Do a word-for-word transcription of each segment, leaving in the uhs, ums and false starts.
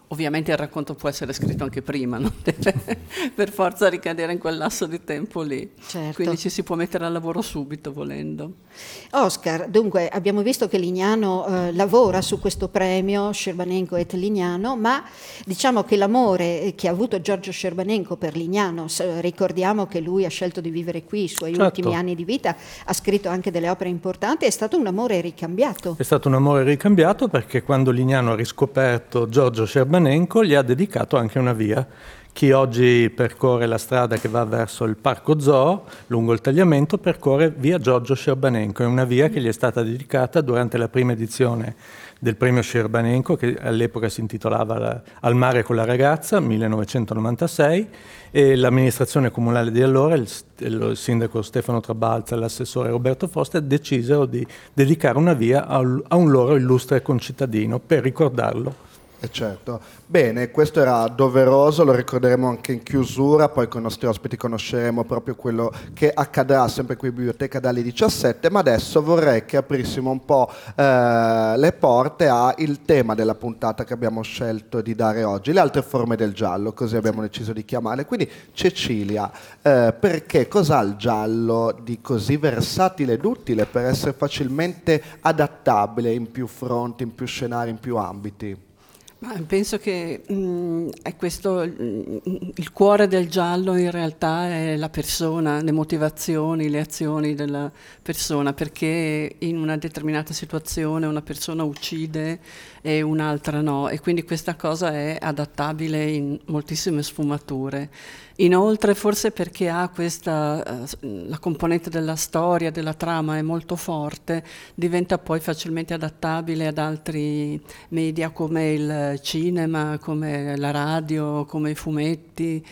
Ovviamente il racconto può essere scritto anche prima, non deve per forza ricadere in quel lasso di tempo lì. Certo. Quindi ci si può mettere al lavoro subito, volendo. Oscar, dunque abbiamo visto che Lignano eh, lavora su questo premio Scerbanenko et Lignano, ma diciamo che l'amore che ha avuto Giorgio Scerbanenko per Lignano, ricordiamo che lui ha scelto di vivere qui i suoi certo. ultimi anni di vita, ha scritto anche delle opere importanti, è stato un amore ricambiato. È stato un amore ricambiato perché quando Lignano ha riscoperto Giorgio Scerbanenko gli ha dedicato anche una via. Chi oggi percorre la strada che va verso il Parco Zoo, lungo il tagliamento, percorre via Giorgio Scerbanenko. È una via che gli è stata dedicata durante la prima edizione del premio Scerbanenko, che all'epoca si intitolava Al mare con la ragazza, millenovecentonovantasei, e l'amministrazione comunale di allora, il, il sindaco Stefano Trabalza e l'assessore Roberto Foster, decisero di dedicare una via a, a un loro illustre concittadino per ricordarlo. Eh certo. Bene, questo era doveroso, lo ricorderemo anche in chiusura, poi con i nostri ospiti conosceremo proprio quello che accadrà sempre qui in Biblioteca dalle diciassette, ma adesso vorrei che aprissimo un po' eh, le porte al tema della puntata che abbiamo scelto di dare oggi, le altre forme del giallo, così abbiamo deciso di chiamarle. Quindi Cecilia, eh, perché cos'ha il giallo di così versatile ed utile per essere facilmente adattabile in più fronti, in più scenari, in più ambiti? Ma penso che mh, è questo il, il cuore del giallo in realtà è la persona, le motivazioni, le azioni della persona, perché in una determinata situazione una persona uccide e un'altra no, e quindi questa cosa è adattabile in moltissime sfumature. Inoltre, forse perché ha questa, uh, la componente della storia, della trama è molto forte, diventa poi facilmente adattabile ad altri media come il cinema, come la radio, come i fumetti.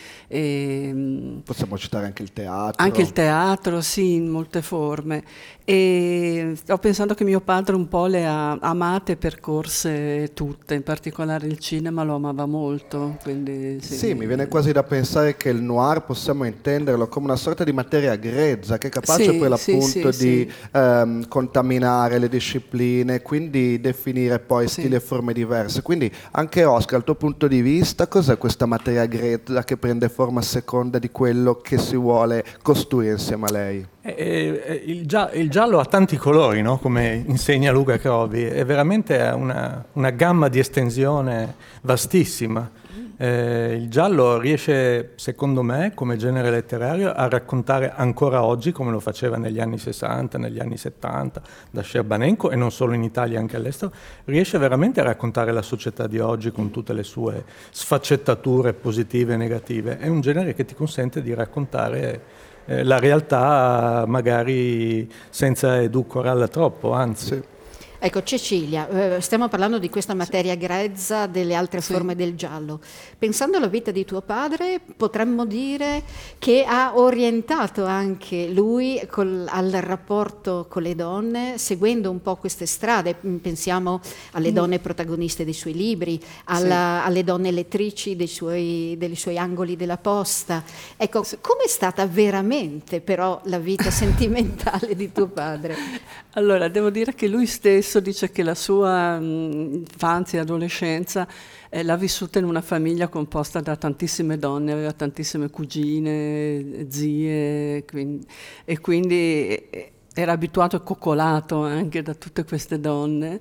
E, possiamo citare anche il teatro. Anche il teatro, sì, in molte forme. E sto pensando che mio padre un po' le ha amate e percorse tutte, in particolare il cinema lo amava molto. Quindi, sì. sì, mi viene quasi da pensare che il noir possiamo intenderlo come una sorta di materia grezza che è capace sì, poi appunto sì, di sì. ehm, contaminare le discipline, quindi definire poi sì. stili e forme diverse. Quindi anche Oscar, dal tuo punto di vista, cos'è questa materia grezza che prende forma a seconda di quello che si vuole costruire insieme a lei? Eh, il, gia- il giallo ha tanti colori, no? Come insegna Luca Crovi, è veramente una, una gamma di estensione vastissima. Eh, il giallo riesce, secondo me, come genere letterario, a raccontare ancora oggi, come lo faceva negli anni sessanta, negli anni settanta, da Scerbanenko, e non solo in Italia, anche all'estero, riesce veramente a raccontare la società di oggi con tutte le sue sfaccettature positive e negative. È un genere che ti consente di raccontare eh, la realtà magari senza edulcorarla troppo, anzi. Sì. Ecco, Cecilia, eh, stiamo parlando di questa materia grezza, delle altre sì. forme del giallo. Pensando alla vita di tuo padre, potremmo dire che ha orientato anche lui col, al rapporto con le donne, seguendo un po' queste strade. Pensiamo alle donne protagoniste dei suoi libri, alla, sì. alle donne lettrici dei suoi, dei suoi angoli della posta. Ecco, sì. com'è stata veramente però la vita sentimentale di tuo padre? Allora, devo dire che lui stesso dice che la sua mh, infanzia e adolescenza eh, l'ha vissuta in una famiglia composta da tantissime donne, aveva tantissime cugine, zie, quindi, e quindi era abituato e coccolato anche da tutte queste donne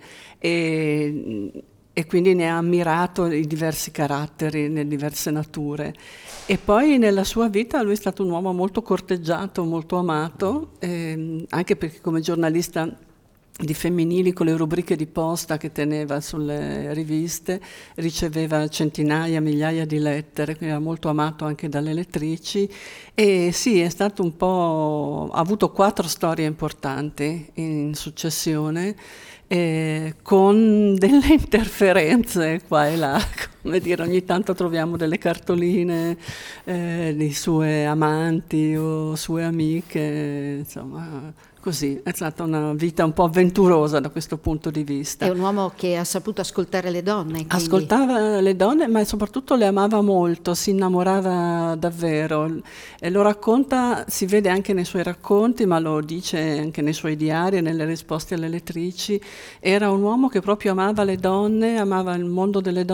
e, e quindi ne ha ammirato i diversi caratteri, le diverse nature. E poi nella sua vita lui è stato un uomo molto corteggiato, molto amato, ehm, anche perché come giornalista di femminili con le rubriche di posta che teneva sulle riviste riceveva centinaia, migliaia di lettere, quindi era molto amato anche dalle lettrici e sì, è stato un po', ha avuto quattro storie importanti in successione eh, con delle interferenze qua e là, come dire, ogni tanto troviamo delle cartoline eh, di sue amanti o sue amiche, insomma. Così, è stata una vita un po' avventurosa da questo punto di vista. È un uomo che ha saputo ascoltare le donne. Quindi. Ascoltava le donne, ma soprattutto le amava molto, si innamorava davvero. E lo racconta, si vede anche nei suoi racconti, ma lo dice anche nei suoi diari, nelle risposte alle lettrici. Era un uomo che proprio amava le donne, amava il mondo delle donne.